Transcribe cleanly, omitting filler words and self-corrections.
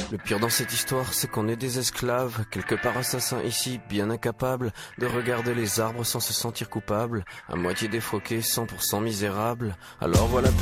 Le pire dans cette histoire, c'est qu'on est des esclaves, quelque part assassins ici, bien incapables de regarder les arbres sans se sentir coupables, à moitié défroqués, 100% misérables. Alors voilà